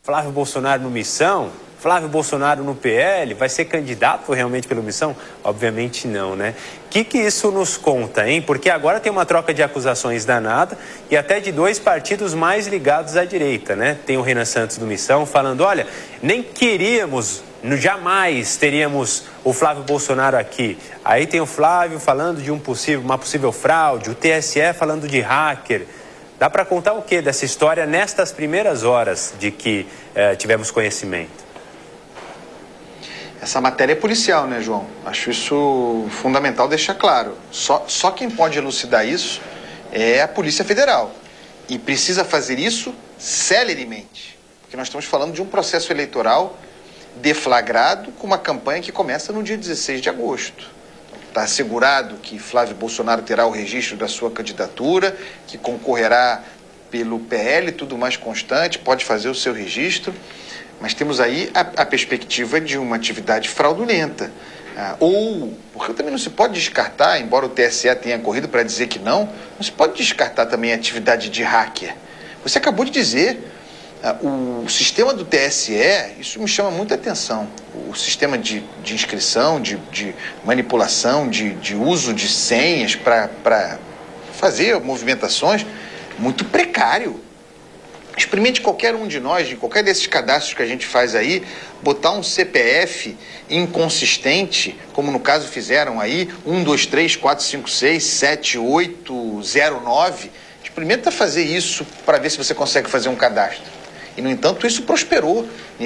Flávio Bolsonaro no Missão? Flávio Bolsonaro no PL? Vai ser candidato realmente pelo Missão? Obviamente não, né? O que isso nos conta, hein? Porque agora tem uma troca de acusações danada e até de dois partidos mais ligados à direita, né? Tem o Renan Santos do Missão falando, olha, nem queríamos, jamais teríamos o Flávio Bolsonaro aqui. Aí tem o Flávio falando de uma possível fraude, o TSE falando de hacker. Dá para contar o que dessa história nestas primeiras horas de que tivemos conhecimento? Essa matéria é policial, né, João? Acho isso fundamental deixar claro. Só quem pode elucidar isso é a Polícia Federal. E precisa fazer isso celeremente. Porque nós estamos falando de um processo eleitoral deflagrado com uma campanha que começa no dia 16 de agosto. Está assegurado que Flávio Bolsonaro terá o registro da sua candidatura, que concorrerá pelo PL, tudo mais constante, pode fazer o seu registro. Mas temos aí a perspectiva de uma atividade fraudulenta. Porque também não se pode descartar, embora o TSE tenha corrido para dizer que não se pode descartar também a atividade de hacker. Você acabou de dizer, o sistema do TSE, isso me chama muita atenção. O sistema de inscrição, de manipulação, de uso de senhas para fazer movimentações, muito precário. Experimente qualquer um de nós, de qualquer desses cadastros que a gente faz aí, botar um CPF inconsistente, como no caso fizeram aí, 1, 2, 3, 4, 5, 6, 7, 8, 0, 9. Experimenta fazer isso para ver se você consegue fazer um cadastro. E, no entanto, isso prosperou